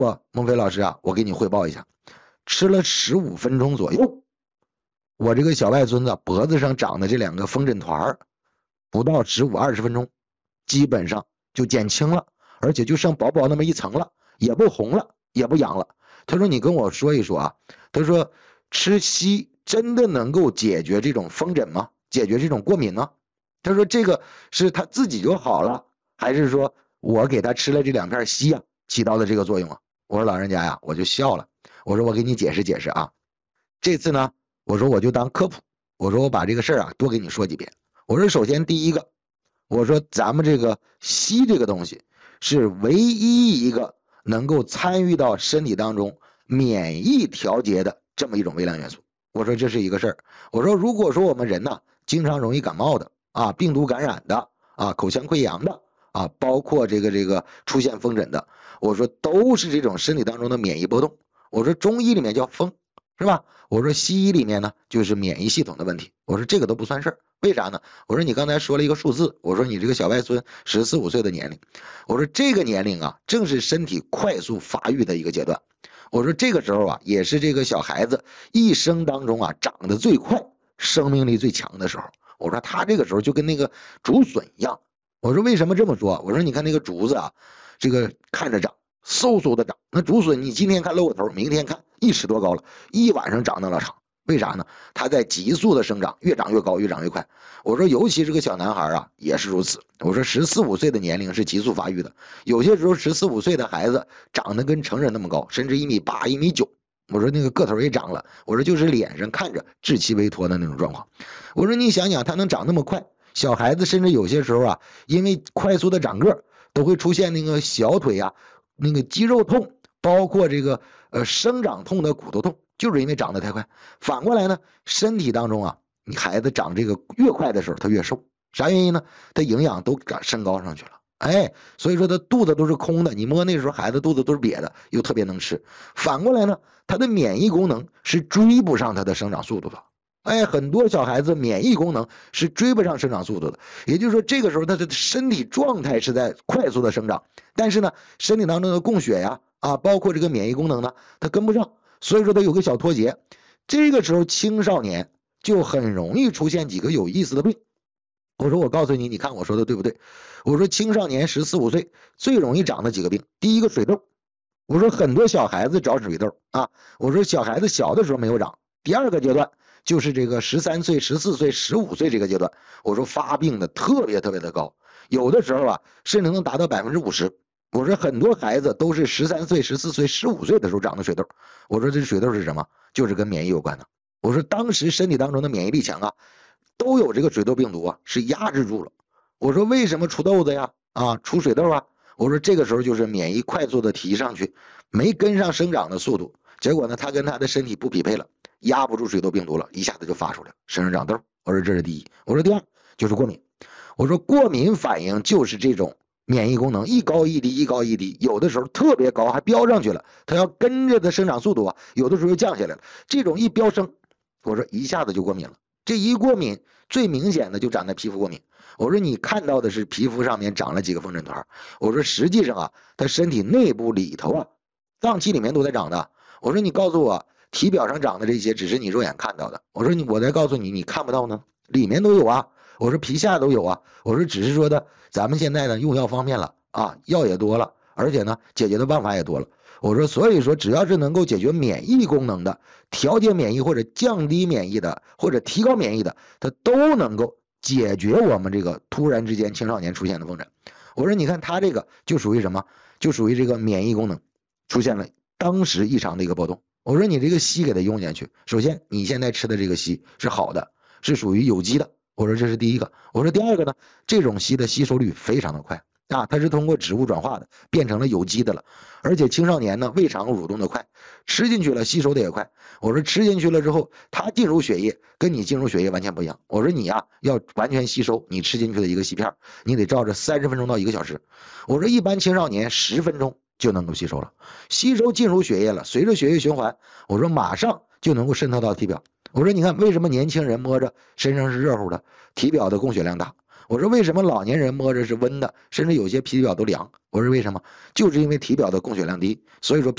孟非老师啊，我给你汇报一下，吃了15分钟左右，我这个小外孙子脖子上长的这2个风疹团不到15-20分钟，基本上就减轻了，而且就剩薄薄那么一层了，也不红了，也不痒了。他说你跟我说一说啊，他说吃硒真的能够解决这种风疹吗？解决这种过敏吗？他说这个是他自己就好了，还是说我给他吃了这2片硒啊起到了这个作用啊？我说老人家呀，我就笑了，我说我给你解释解释啊。这次呢，我说我就当科普，我说我把这个事儿啊多给你说几遍。我说首先第一个，我说咱们这个硒这个东西是唯一一个能够参与到身体当中免疫调节的这么一种微量元素。我说这是一个事儿。我说如果说我们人呢经常容易感冒的啊，病毒感染的啊，口腔溃疡的啊，包括这个出现风疹的，我说都是这种身体当中的免疫波动。我说中医里面叫风，是吧？我说西医里面呢就是免疫系统的问题。我说这个都不算事儿，为啥呢？我说你刚才说了一个数字，我说你这个小外孙14-15岁的年龄，我说这个年龄啊正是身体快速发育的一个阶段。我说这个时候啊也是这个小孩子一生当中啊长得最快、生命力最强的时候。我说他这个时候就跟那个竹笋一样。我说为什么这么说？我说你看那个竹子啊，这个看着长，嗖嗖的长。那竹笋你今天看露个头，明天看1尺多高了，一晚上长那么长。为啥呢？它在急速的生长，越长越高，越长越快。我说尤其是个小男孩啊也是如此。我说14-15岁的年龄是急速发育的，有些时候14-15岁的孩子长得跟成人那么高，甚至1.8米、1.9米。我说那个个头也长了，我说就是脸上看着稚气微脱的那种状况。我说你想想他能长那么快，小孩子甚至有些时候啊因为快速的长个都会出现那个小腿啊那个肌肉痛，包括这个生长痛的骨头痛，就是因为长得太快。反过来呢，身体当中啊你孩子长这个越快的时候他越瘦，啥原因呢？他营养都升高上去了。所以说他肚子都是空的，你摸那时候孩子肚子都是瘪的，又特别能吃。反过来呢，他的免疫功能是追不上他的生长速度的。很多小孩子免疫功能是追不上生长速度的，也就是说这个时候他的身体状态是在快速的生长，但是呢身体当中的供血呀包括这个免疫功能呢他跟不上，所以说他有个小脱节。这个时候青少年就很容易出现几个有意思的病。我说我告诉你，你看我说的对不对？我说青少年14-15岁最容易长的几个病，第一个水痘。我说很多小孩子长水痘啊，我说小孩子小的时候没有长。第二个阶段就是这个13岁、14岁、15岁这个阶段，我说发病的特别特别的高，有的时候啊甚至能达到50%。我说很多孩子都是13岁、14岁、15岁的时候长的水痘。我说这水痘是什么？就是跟免疫有关的。我说当时身体当中的免疫力强啊，都有这个水痘病毒啊，是压制住了。我说为什么出痘子呀？出水痘啊？我说这个时候就是免疫快速的提上去，没跟上生长的速度，结果呢，他跟他的身体不匹配了，压不住水痘病毒了，一下子就发出来了，身上长痘。我说这是第一。我说第二就是过敏。我说过敏反应就是这种免疫功能一高一低，一高一低，有的时候特别高还飙上去了，它要跟着的生长速度啊，有的时候又降下来了。这种一飙升，我说一下子就过敏了。这一过敏最明显的就长在皮肤过敏。我说你看到的是皮肤上面长了几个风疹团，我说实际上啊他身体内部里头啊脏器里面都在长的。我说你告诉我体表上长的这些只是你肉眼看到的，我说我再告诉你，你看不到呢，里面都有啊。我说皮下都有啊。我说只是说的咱们现在呢用药方便了啊，药也多了，而且呢解决的办法也多了。我说所以说只要是能够解决免疫功能的，调节免疫或者降低免疫的或者提高免疫的，它都能够解决我们这个突然之间青少年出现的风疹。我说你看他这个就属于什么？就属于这个免疫功能出现了当时异常的一个波动。我说你这个硒给它用进去，首先你现在吃的这个硒是好的，是属于有机的。我说这是第一个。我说第二个呢，这种硒的吸收率非常的快啊，它是通过植物转化的变成了有机的了，而且青少年呢胃肠蠕动的快，吃进去了吸收的也快。我说吃进去了之后它进入血液跟你进入血液完全不一样。我说你呀要完全吸收你吃进去的一个硒片，你得照着30分钟到1个小时。我说一般青少年10分钟就能够吸收了，吸收进入血液了，随着血液循环，我说马上就能够渗透到体表。我说你看为什么年轻人摸着身上是热乎的，体表的供血量大？我说为什么老年人摸着是温的，甚至有些体表都凉？我说为什么？就是因为体表的供血量低，所以说